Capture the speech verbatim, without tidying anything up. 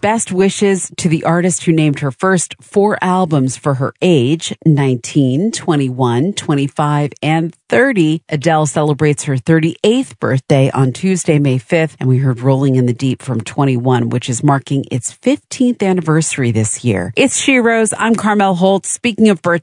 best wishes to the artist who named her first four albums for her age, nineteen, twenty-one, twenty-five, and thirty. Adele celebrates her thirty-eighth birthday on Tuesday, May fifth, and we heard Rolling in the Deep from twenty-one, which is marking its fifteenth anniversary this year. It's She Rose. I'm Carmel Holt. Speaking of birthdays,